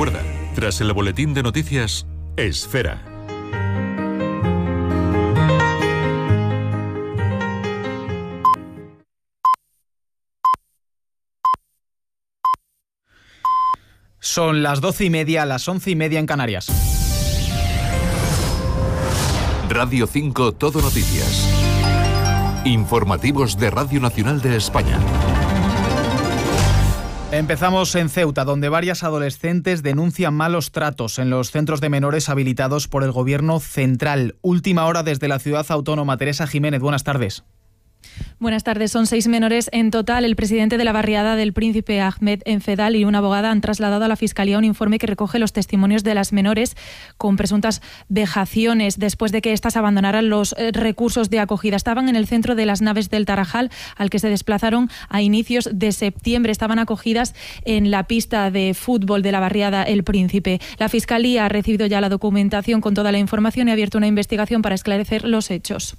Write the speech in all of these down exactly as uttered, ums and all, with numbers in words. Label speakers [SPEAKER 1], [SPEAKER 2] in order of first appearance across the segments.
[SPEAKER 1] recuerda, tras el boletín de noticias, Esfera.
[SPEAKER 2] Son las doce y media, las once y media en Canarias.
[SPEAKER 1] Radio cinco Todo Noticias. Informativos de Radio Nacional de España.
[SPEAKER 2] Empezamos en Ceuta, donde varias adolescentes denuncian malos tratos en los centros de menores habilitados por el Gobierno central. Última hora desde la ciudad autónoma. Teresa Jiménez, buenas tardes.
[SPEAKER 3] Buenas tardes. Son seis menores en total. El presidente de la barriada del Príncipe Ahmed Enfedal y una abogada han trasladado a la Fiscalía un informe que recoge los testimonios de las menores con presuntas vejaciones después de que éstas abandonaran los recursos de acogida. Estaban en el centro de las Naves del Tarajal, al que se desplazaron a inicios de septiembre. Estaban acogidas en la pista de fútbol de la barriada El Príncipe. La Fiscalía ha recibido ya la documentación con toda la información y ha abierto una investigación para esclarecer los hechos.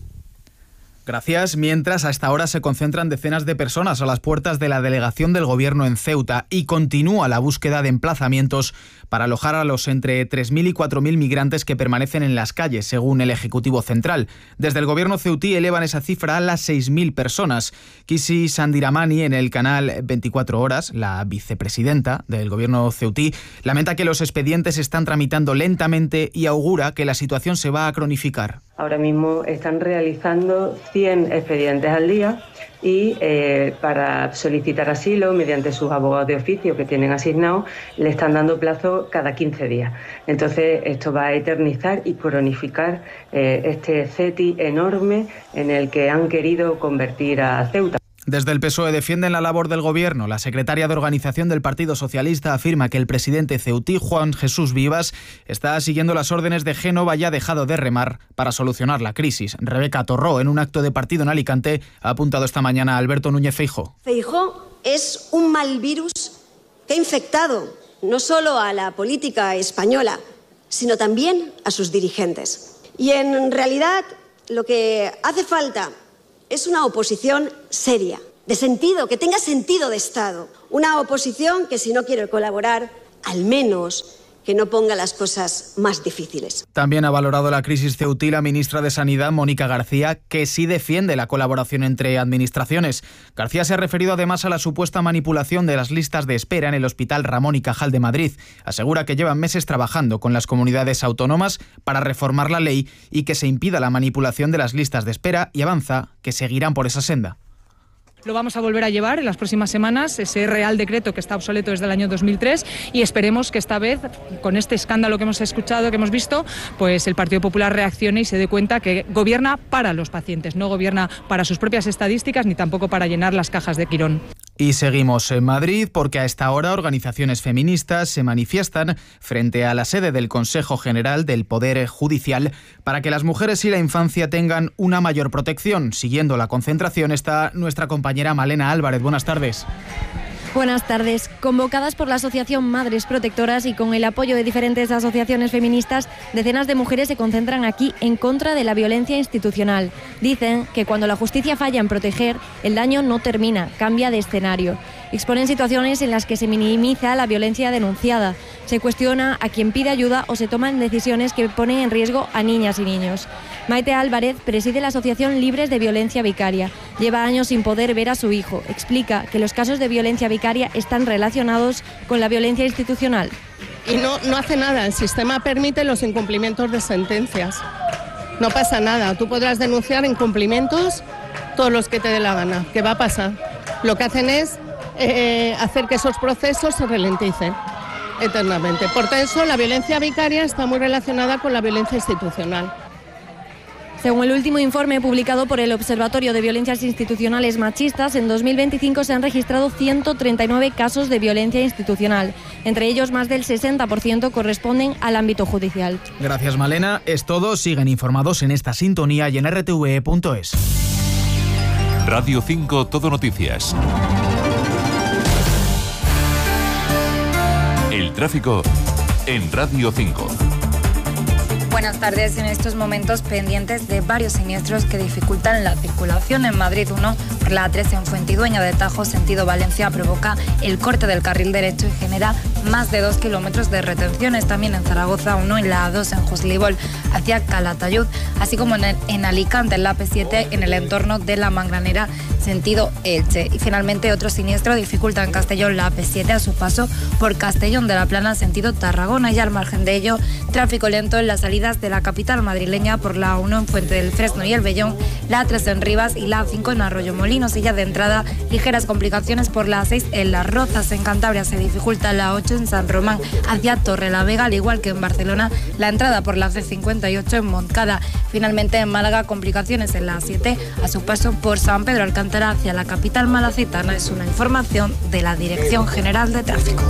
[SPEAKER 2] Gracias. Mientras, a esta hora se concentran decenas de personas a las puertas de la delegación del Gobierno en Ceuta y continúa la búsqueda de emplazamientos para alojar a los entre tres mil y cuatro mil migrantes que permanecen en las calles, según el Ejecutivo Central. Desde el Gobierno ceutí elevan esa cifra a las seis mil personas. Kisi Sandiramani, en el canal veinticuatro horas, la vicepresidenta del Gobierno ceutí, lamenta que los expedientes están tramitando lentamente y augura que la situación se va a cronificar.
[SPEAKER 4] Ahora mismo están realizando cien expedientes al día y eh, para solicitar asilo, mediante sus abogados de oficio que tienen asignados, le están dando plazo cada quince días. Entonces esto va a eternizar y cronificar eh, este CETI enorme en el que han querido convertir a Ceuta.
[SPEAKER 2] Desde el P S O E defienden la labor del Gobierno. La secretaria de Organización del Partido Socialista afirma que el presidente ceutí, Juan Jesús Vivas, está siguiendo las órdenes de Génova y ha dejado de remar para solucionar la crisis. Rebeca Torró, en un acto de partido en Alicante, ha apuntado esta mañana a Alberto Núñez Feijóo.
[SPEAKER 5] Feijóo es un mal virus que ha infectado no solo a la política española, sino también a sus dirigentes. Y en realidad lo que hace falta es una oposición seria, de sentido, que tenga sentido de Estado. Una oposición que, si no quiere colaborar, al menos que no ponga las cosas más difíciles.
[SPEAKER 2] También ha valorado la crisis ceutí la ministra de Sanidad, Mónica García, que sí defiende la colaboración entre administraciones. García se ha referido además a la supuesta manipulación de las listas de espera en el Hospital Ramón y Cajal de Madrid. Asegura que llevan meses trabajando con las comunidades autónomas para reformar la ley y que se impida la manipulación de las listas de espera, y avanza que seguirán por esa senda.
[SPEAKER 3] Lo vamos a volver a llevar en las próximas semanas, ese Real Decreto que está obsoleto desde el año dos mil tres, y esperemos que esta vez, con este escándalo que hemos escuchado, que hemos visto, pues el Partido Popular reaccione y se dé cuenta que gobierna para los pacientes, no gobierna para sus propias estadísticas ni tampoco para llenar las cajas de Quirón.
[SPEAKER 2] Y seguimos en Madrid porque a esta hora organizaciones feministas se manifiestan frente a la sede del Consejo General del Poder Judicial para que las mujeres y la infancia tengan una mayor protección. Siguiendo la concentración está nuestra compañera Malena Álvarez. Buenas tardes.
[SPEAKER 6] Buenas tardes. Convocadas por la Asociación Madres Protectoras y con el apoyo de diferentes asociaciones feministas, decenas de mujeres se concentran aquí en contra de la violencia institucional. Dicen que cuando la justicia falla en proteger, el daño no termina, cambia de escenario. Exponen situaciones en las que se minimiza la violencia denunciada, se cuestiona a quien pide ayuda o se toman decisiones que ponen en riesgo a niñas y niños. Maite Álvarez preside la Asociación Libres de Violencia Vicaria. Lleva años sin poder ver a su hijo. Explica que los casos de violencia vicaria están relacionados con la violencia institucional.
[SPEAKER 7] Y no, no hace nada, el sistema permite los incumplimientos de sentencias. No pasa nada, tú podrás denunciar incumplimientos todos los que te dé la gana. ¿Qué va a pasar? Lo que hacen es eh, hacer que esos procesos se ralenticen eternamente. Por eso la violencia vicaria está muy relacionada con la violencia institucional.
[SPEAKER 6] Según el último informe publicado por el Observatorio de Violencias Institucionales Machistas, en dos mil veinticinco se han registrado ciento treinta y nueve casos de violencia institucional. Entre ellos, más del sesenta por ciento corresponden al ámbito judicial.
[SPEAKER 2] Gracias, Malena. Es todo. Siguen informados en esta sintonía y en r t v e punto es.
[SPEAKER 1] Radio cinco Todo Noticias. El tráfico en Radio cinco.
[SPEAKER 8] Buenas tardes. En estos momentos pendientes de varios siniestros que dificultan la circulación en Madrid. Uno por la A tres en Fuentidueña de Tajo, sentido Valencia, provoca el corte del carril derecho y genera más de dos kilómetros de retenciones. También en Zaragoza, uno en la A dos en Joslibol hacia Calatayud, así como en, el, en Alicante, en la A P siete, en el entorno de la Mangranera, sentido Elche. Y finalmente otro siniestro dificulta en Castellón la A P siete a su paso por Castellón de la Plana, sentido Tarragona, y al margen de ello, tráfico lento en las salidas de la capital madrileña por la A uno en Fuente del Fresno y el Vellón, la A tres en Rivas y la A cinco en Arroyomolinos. Y ya de entrada, ligeras complicaciones por la A seis en Las Rozas. En Cantabria se dificulta la A ocho en San Román hacia Torrelavega, al igual que en Barcelona, la entrada por la C cincuenta y ocho en Montcada. Finalmente en Málaga, complicaciones en la A siete a su paso por San Pedro Alcántara hacia la capital malacitana. Es una información de la Dirección General de Tráfico.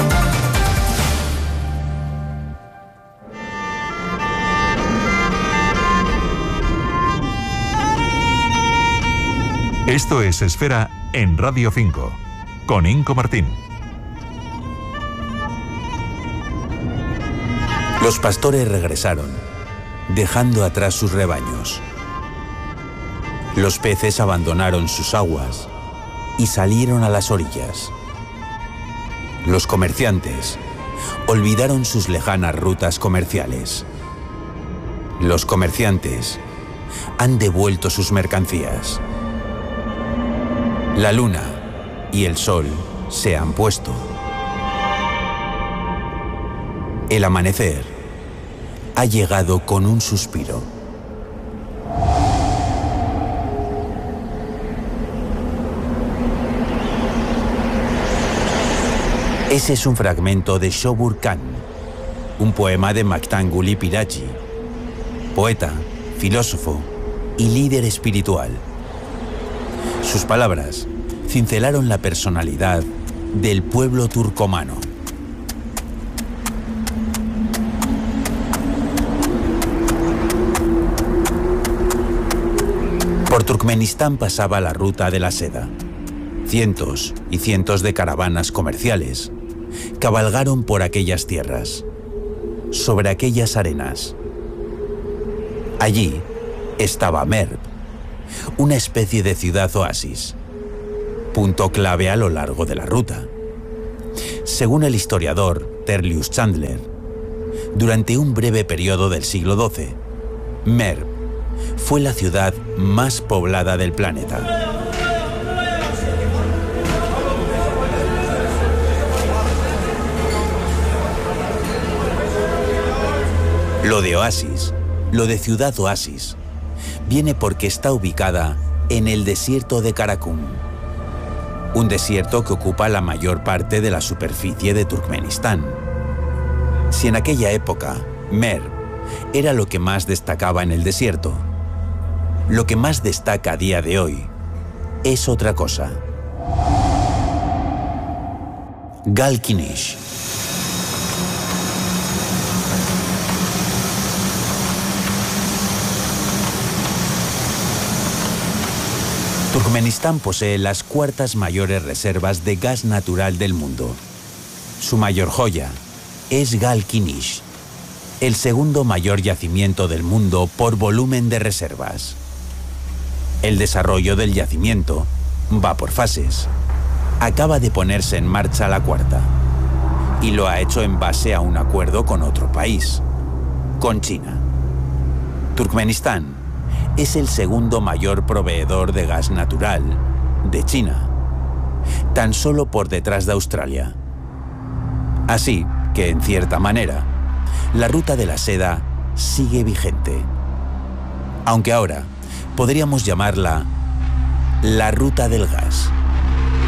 [SPEAKER 1] Esto es Esfera en Radio cinco, con Inco Martín.
[SPEAKER 9] Los pastores regresaron, dejando atrás sus rebaños. Los peces abandonaron sus aguas y salieron a las orillas. Los comerciantes olvidaron sus lejanas rutas comerciales. Los comerciantes han devuelto sus mercancías. La luna y el sol se han puesto. El amanecer ha llegado con un suspiro. Ese es un fragmento de Shobur Khan, un poema de Mactán Guli Pirachi, poeta, filósofo y líder espiritual. Sus palabras cincelaron la personalidad del pueblo turcomano. Por Turkmenistán pasaba la ruta de la seda. Cientos y cientos de caravanas comerciales cabalgaron por aquellas tierras, sobre aquellas arenas. Allí estaba Merv, una especie de ciudad oasis, punto clave a lo largo de la ruta. Según el historiador Terlius Chandler, durante un breve periodo del siglo doce, Merv fue la ciudad más poblada del planeta. Lo de oasis, lo de ciudad oasis, viene porque está ubicada en el desierto de Karakum, un desierto que ocupa la mayor parte de la superficie de Turkmenistán. Si en aquella época Merv era lo que más destacaba en el desierto, lo que más destaca a día de hoy es otra cosa. Galkinish. Turkmenistán posee las cuartas mayores reservas de gas natural del mundo. Su mayor joya es Galkinish, el segundo mayor yacimiento del mundo por volumen de reservas. El desarrollo del yacimiento va por fases. Acaba de ponerse en marcha la cuarta, y lo ha hecho en base a un acuerdo con otro país, con China. Turkmenistán es el segundo mayor proveedor de gas natural de China, tan solo por detrás de Australia. Así que, en cierta manera, la ruta de la seda sigue vigente, aunque ahora podríamos llamarla la ruta del gas.